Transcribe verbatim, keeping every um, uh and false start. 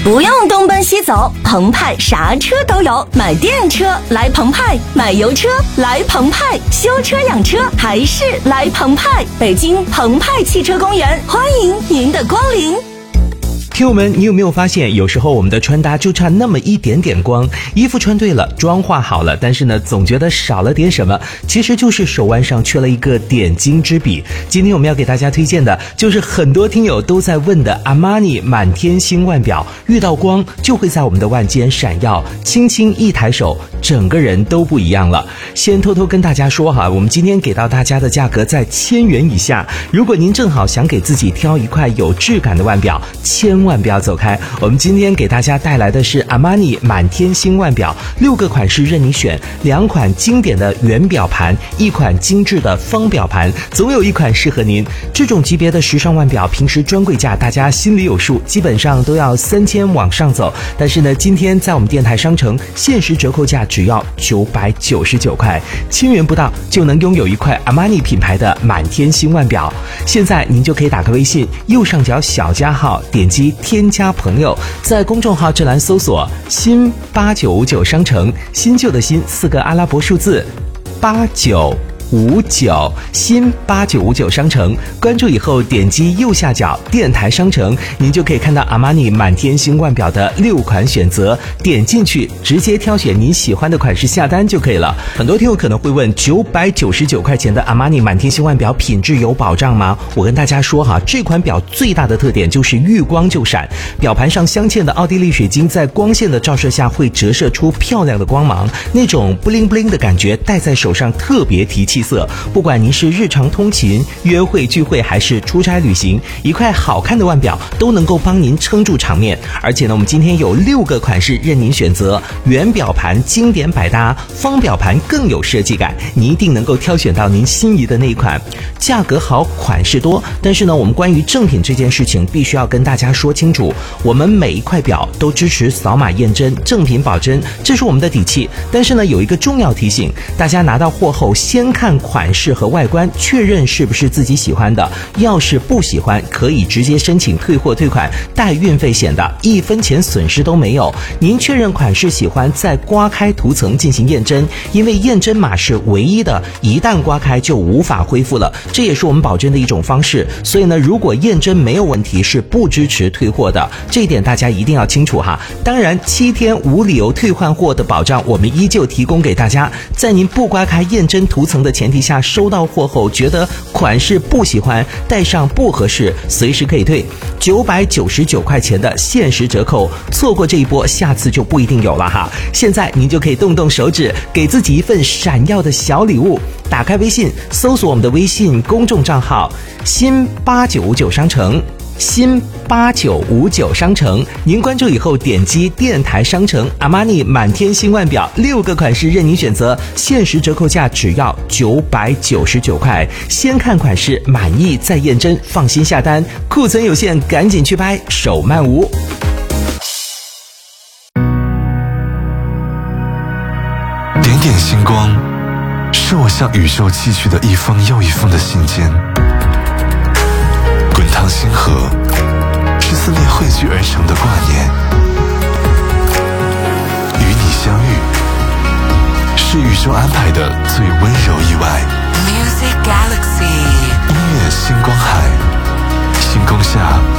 不用东奔西走，澎湃啥车都有，买电车来澎湃，买油车来澎湃，修车养车还是来澎湃。北京澎湃汽车公园，欢迎您的光临。 听友们，你有没有发现，有时候我们的穿搭就差那么一点点光，衣服穿对了，妆化好了，但是呢，总觉得少了点什么，其实就是手腕上缺了一个点睛之笔。今天我们要给大家推荐的，就是很多听友都在问的阿玛尼满天星腕表，遇到光就会在我们的腕间闪耀，轻轻一抬手，整个人都不一样了。先偷偷跟大家说哈，我们今天给到大家的价格在千元以下，如果您正好想给自己挑一块有质感的腕表，千万不要走开。我们今天给大家带来的是阿玛尼满天星腕表，六个款式任你选，两款经典的圆表盘，一款精致的方表盘，总有一款适合您。这种级别的时尚腕表，平时专柜价大家心里有数，基本上都要三千往上走，但是呢，今天在我们电台商城限时折扣价只要九百九十九块，千元不到就能拥有一块阿玛尼品牌的满天星腕表。现在您就可以打开微信右上角小加号，点击添加朋友，在公众号这栏搜索新八九五九商城，新旧的新四个阿拉伯数字八九五九，新八九五九商城，关注以后点击右下角电台商城，您就可以看到阿玛尼满天星腕表的六款选择，点进去直接挑选您喜欢的款式下单就可以了。很多听友可能会问，九百九十九块钱的阿玛尼满天星腕表品质有保障吗？我跟大家说哈，这款表最大的特点就是遇光就闪，表盘上镶嵌的奥地利水晶在光线的照射下会折射出漂亮的光芒，那种布灵布灵的感觉戴在手上特别提气色。不管您是日常通勤、约会聚会还是出差旅行，一块好看的腕表都能够帮您撑住场面。而且呢，我们今天有六个款式任您选择，圆表盘经典百搭，方表盘更有设计感，你一定能够挑选到您心仪的那一款。价格好，款式多，但是呢，我们关于正品这件事情必须要跟大家说清楚，我们每一块表都支持扫码验真，正品保真，这是我们的底气。但是呢，有一个重要提醒，大家拿到货后先看款式和外观，确认是不是自己喜欢的，要是不喜欢可以直接申请退货退款，带运费险的，一分钱损失都没有。您确认款式喜欢，再刮开涂层进行验真，因为验真码是唯一的，一旦刮开就无法恢复了，这也是我们保真的一种方式。所以呢，如果验真没有问题，是不支持退货的，这一点大家一定要清楚哈。当然，七天无理由退换货的保障我们依旧提供给大家，在您不刮开验真涂层的前提下，收到货后觉得款式不喜欢，戴上不合适，随时可以退。九百九十九块钱的限时折扣，错过这一波，下次就不一定有了哈。现在您就可以动动手指，给自己一份闪耀的小礼物。打开微信，搜索我们的微信公众账号新八九五九商城，新八九五九商城，您关注以后点击电台商城，阿玛尼满天星腕表六个款式任您选择，限时折扣价只要九百九十九块，先看款式满意再验真，放心下单，库存有限，赶紧去拍，手慢无。 点点星光，是我向宇宙寄去的一封又一封的信件。滚烫星河，是思念汇聚而成的挂念。与你相遇，是宇宙安排的最温柔意外。 Music Galaxy， 音乐星光海，星空下